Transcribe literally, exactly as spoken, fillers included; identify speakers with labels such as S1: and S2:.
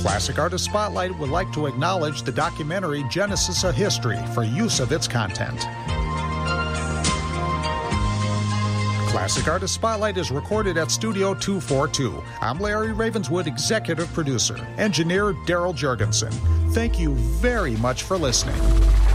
S1: Classic Artist Spotlight would like to acknowledge the documentary Genesis: A History for use of its content. Classic Artist Spotlight is recorded at Studio two forty-two. I'm Larry Ravenswood, executive producer. Engineer Daryl Jurgensen. Thank you very much for listening.